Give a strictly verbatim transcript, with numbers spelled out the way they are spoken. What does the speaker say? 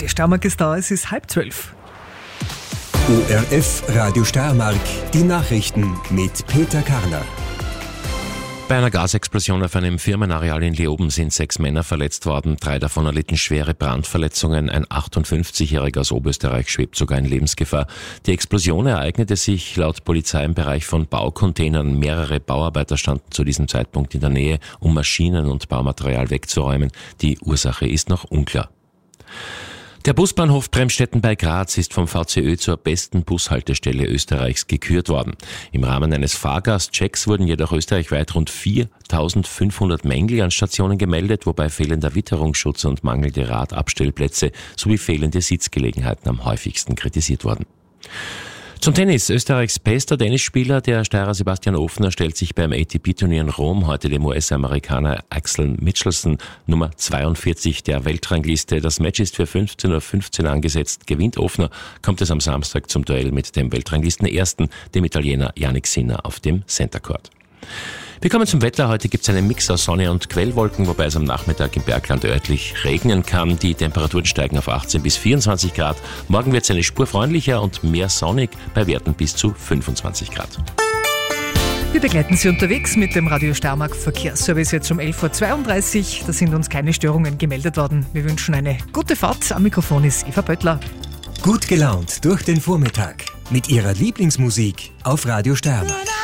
Radio Steiermark ist da, es ist halb zwölf. O R F Radio Steiermark, die Nachrichten mit Peter Karner. Bei einer Gasexplosion auf einem Firmenareal in Leoben sind sechs Männer verletzt worden. Drei davon erlitten schwere Brandverletzungen. Ein achtundfünfzigjähriger aus Oberösterreich schwebt sogar in Lebensgefahr. Die Explosion ereignete sich laut Polizei im Bereich von Baucontainern. Mehrere Bauarbeiter standen zu diesem Zeitpunkt in der Nähe, um Maschinen und Baumaterial wegzuräumen. Die Ursache ist noch unklar. Der Busbahnhof Bremstetten bei Graz ist vom V C Ö zur besten Bushaltestelle Österreichs gekürt worden. Im Rahmen eines Fahrgastchecks wurden jedoch österreichweit rund viertausendfünfhundert Mängel an Stationen gemeldet, wobei fehlender Witterungsschutz und mangelnde Radabstellplätze sowie fehlende Sitzgelegenheiten am häufigsten kritisiert wurden. Zum Tennis. Österreichs bester Tennisspieler, der Steirer Sebastian Ofner, stellt sich beim A T P-Turnier in Rom heute dem U S-Amerikaner Axel Mitchelson, Nummer zweiundvierzig der Weltrangliste. Das Match ist für fünfzehn Uhr fünfzehn angesetzt. Gewinnt Ofner, kommt es am Samstag zum Duell mit dem Weltranglisten-Ersten, dem Italiener Jannik Sinner, auf dem Center Court. Wir kommen zum Wetter. Heute gibt es einen Mix aus Sonne und Quellwolken, wobei es am Nachmittag im Bergland örtlich regnen kann. Die Temperaturen steigen auf achtzehn bis vierundzwanzig Grad. Morgen wird es eine Spur freundlicher und mehr sonnig bei Werten bis zu fünfundzwanzig Grad. Wir begleiten Sie unterwegs mit dem Radio Steiermark Verkehrsservice jetzt um elf Uhr zweiunddreißig. Da sind uns keine Störungen gemeldet worden. Wir wünschen eine gute Fahrt. Am Mikrofon ist Eva Böttler. Gut gelaunt durch den Vormittag mit ihrer Lieblingsmusik auf Radio Steiermark.